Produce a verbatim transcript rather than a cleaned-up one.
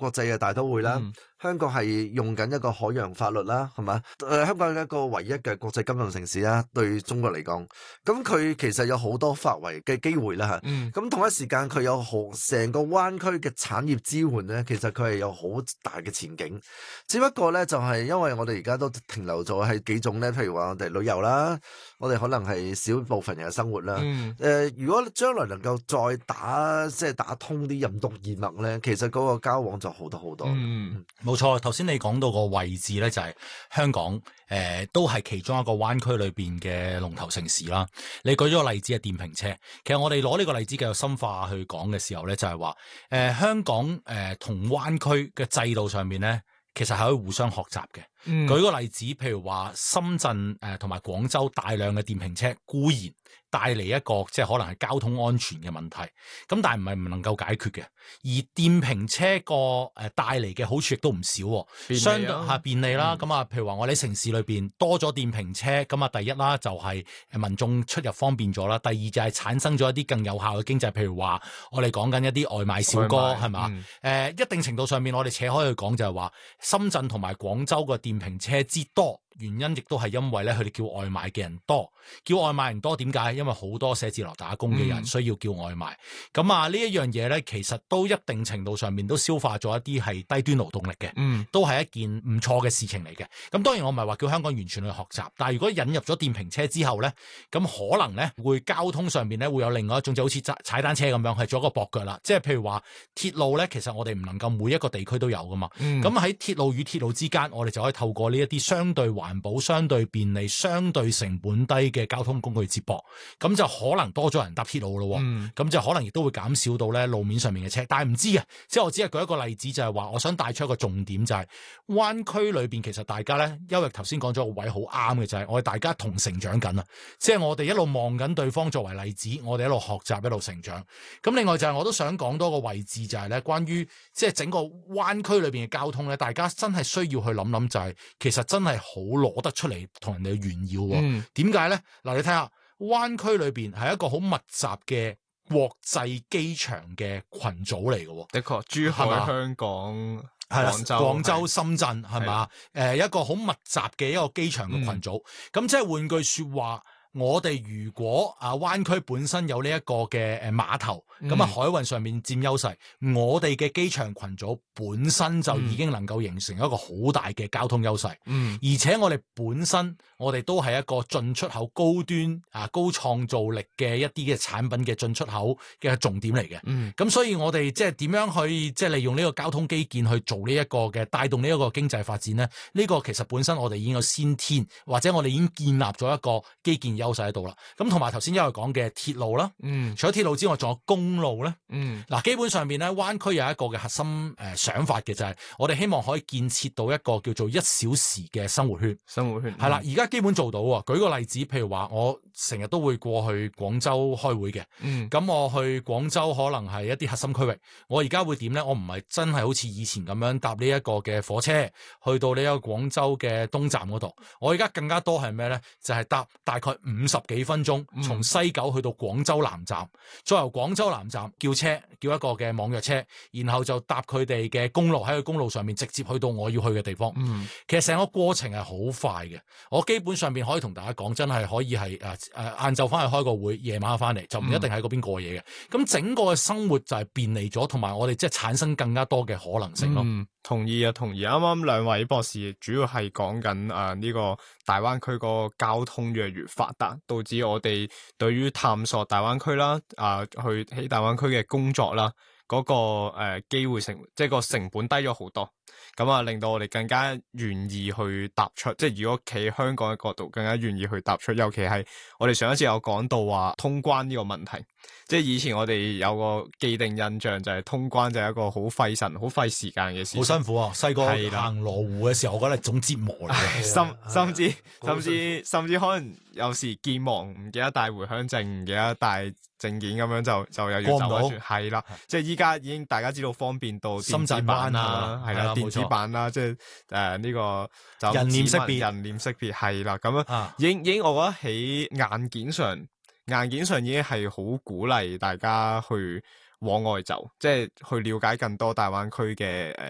國際嘅大都會啦， 嗯、 香港係用緊一個海洋法律啦，係嘛？誒、呃，香港係一個唯一嘅國際金融城市啦，對中國嚟講，咁佢其實有好多發圍嘅機會啦嚇。咁、 嗯、 同一時間佢有好成個灣區嘅產業支援咧，其實佢係有好大嘅前景。只不過咧就係、是、因為我哋而家都停留咗喺幾種咧，譬如話我哋旅遊啦，我哋可能係少部分人嘅生活啦。誒、 嗯呃，如果將來能夠再打即係打通啲任督二脈咧，其實嗰個交往就好多好多。 嗯，冇錯。頭先你講到個位置咧，就係香港誒、呃，都係其中一個灣區裏邊嘅龍頭城市啦。你舉咗個例子係電瓶車，其實我哋攞呢個例子繼續深化去講嘅時候咧，就係話誒香港誒同灣區嘅制度上面咧，其實係可以互相學習嘅。 嗯、 舉個例子，譬如話深圳誒同埋廣州大量嘅電瓶車固然帶嚟一個即係可能係交通安全嘅問題，咁但係唔係唔能夠解決嘅。而電瓶車個誒帶嚟嘅好處亦都唔少，相對係便利啦。咁啊、嗯，譬如話我哋城市裏邊多咗電瓶車，咁啊第一啦就係誒民眾出入方便咗啦，第二就係產生咗一啲更有效嘅經濟，譬如話我哋講緊一啲外賣小哥係嘛？誒、嗯呃、一定程度上面我哋扯開去講就係話深圳同埋廣州個電瓶車之多。原因亦都係因為咧，佢哋叫外賣嘅人多，叫外賣人多點解？因為好多寫字樓打工嘅人需要叫外賣。咁、嗯、啊，呢一樣嘢咧，其實都一定程度上面都消化咗一啲係低端勞動力嘅，嗯，都係一件唔錯嘅事情嚟嘅。咁當然我唔係話叫香港完全去學習，但係如果引入咗電瓶車之後咧，咁可能咧會交通上面咧會有另外一種就好似踩單車咁樣，係做一個駁腳啦。即係譬如話鐵路咧，其實我哋唔能夠每一個地區都有噶嘛。咁喺鐵路與鐵路之間，我哋就可以透過呢一啲相對環保、相對便利、相對成本低嘅交通工具接駁，咁就可能多咗人搭鐵路咯。咁、嗯、就可能亦都會減少到咧路面上面嘅車。但係唔知嘅，即係我只係舉一個例子，就係話我想帶出一個重點，就係灣區裏邊其實大家咧，因為頭先講咗個位好啱嘅，就係我哋大家同成長緊啊！即係我哋一路望緊對方作為例子，我哋一路學習，一路成長。咁另外就係我都想講多個位置，就係咧關於即係整個灣區裏邊嘅交通咧，大家真係需要去諗諗，就係其實真係好攞得出嚟同人哋炫耀喎。點解咧？嗱，你睇下灣區裏邊係一個好密集嘅國際機場嘅群組嚟嘅。的確，珠海、香港、廣州、廣州、深圳係嘛？誒，一個好密集嘅一個機場嘅群組。咁即係換句說話，我哋如果啊灣區本身有呢一個嘅誒碼頭，咁啊、嗯、海運上面佔優勢，我哋嘅機場群組本身就已經能夠形成一個好大嘅交通優勢。嗯，而且我哋本身我哋都係一個進出口高端啊高創造力嘅一啲嘅產品嘅進出口嘅重點嚟嘅。嗯，咁所以我哋即係點樣去即係利用呢個交通基建去做呢一個嘅帶動呢一個經濟發展咧？呢、這個其實本身我哋已經有先天，或者我哋已經建立咗一個基建優勢喺度啦。咁同埋頭先因為講嘅鐵路啦，嗯，除咗鐵路之外，仲有公路咧，嗯，嗱，基本上邊咧，灣區有一個嘅核心誒、呃、想法嘅就係、是，我哋希望可以建設到一個叫做一小時嘅生活圈，生活圈係啦，而家、嗯、基本做到喎。舉個例子，譬如話我成日都會過去廣州開會嘅，嗯，咁我去廣州可能係一啲核心區域，我而家會點咧？我唔係真係好似以前咁樣搭呢一個嘅火車去到呢一個廣州嘅東站嗰度，我而家更加多係咩咧？就係、是、搭大概五十幾分鐘，從西九去到廣州南站，再由廣州南站叫車，叫一個嘅網約車，然後就搭佢哋嘅公路，喺個公路上面直接去到我要去嘅地方。嗯，其實成個過程係好快嘅，我基本上面可以同大家講，真係可以係誒誒晏晝翻去開個會，夜晚翻嚟就唔一定喺嗰邊過夜嘅。咁、嗯、整個嘅生活就係便利咗，同埋我哋即係產生更加多嘅可能性咯。 嗯，同意啊，同意。啱啱兩位博士主要係講緊誒呢個大灣區個交通越嚟越發達，導致我哋對於探索大灣區啦，啊、呃、去喺大灣區嘅工作啦，嗰、那個誒機、呃、會成即係個成本低咗好多，咁啊令到我哋更加願意去踏出，即係如果企喺香港嘅角度，更加願意去踏出。尤其係我哋上一次有講到話通關呢個問題，即係以前我哋有個既定印象就係通關就係一個好費神、好費時間嘅事， 好辛苦啊！細個行羅湖嘅時候，我覺得係種折磨嚟嘅， 甚甚至甚至甚至可能有時健忘，唔記得帶回鄉證，唔記得帶證件咁樣就就又要走翻轉，係啦，即係依家已經大家知道方便到電子版啦，係啦，電子版啦，即係誒呢個就人臉識別， 人臉識別係啦，咁樣已經已經我覺得喺硬件上硬件上已經係好鼓勵大家去往外走，即係去了解更多大灣區嘅